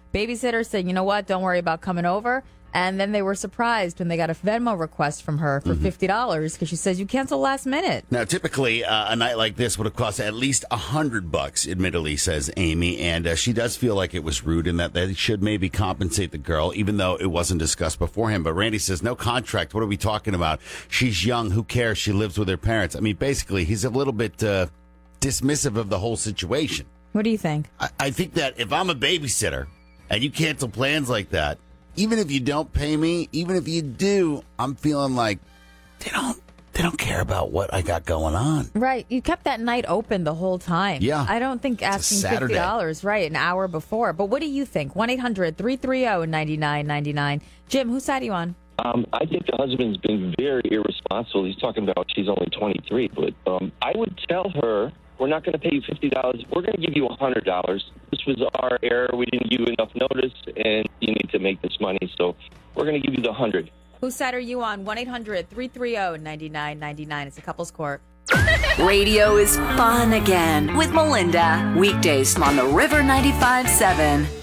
Babysitter said, you know what, don't worry about coming over. And then they were surprised when they got a Venmo request from her for $50 because she says you cancel last minute. Now, typically, a night like this would have cost at least $100, admittedly, says Amy. And she does feel like it was rude and that they should maybe compensate the girl, even though it wasn't discussed beforehand. But Randy says, no contract. What are we talking about? She's young. Who cares? She lives with her parents. I mean, basically, he's a little bit dismissive of the whole situation. What do you think? I think that if I'm a babysitter and you cancel plans like that, even if you don't pay me, even if you do, I'm feeling like they don't care about what I got going on. Right. You kept that night open the whole time. Yeah. I don't think asking $50, right, an hour before. But what do you think? 1-800-330-9999. Jim, whose side are you on? I think the husband's been very irresponsible. He's talking about she's only 23, but I would tell her, we're not going to pay you $50. We're going to give you $100. This was our error. We didn't give you enough notice, and you need to make this money, so we're going to give you the $100. Whose side are you on? 1-800-330-9999. It's a couple's court. Radio is fun again with Melinda. Weekdays on the River 95.7.